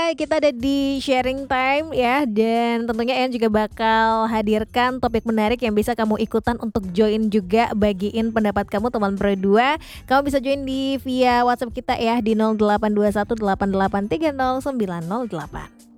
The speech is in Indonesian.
kita ada di sharing time ya. Dan tentunya Ean juga bakal hadirkan topik menarik yang bisa kamu ikutan untuk join juga. Bagiin pendapat kamu teman berdua. Kamu bisa join via WhatsApp kita ya di 0821 8830908.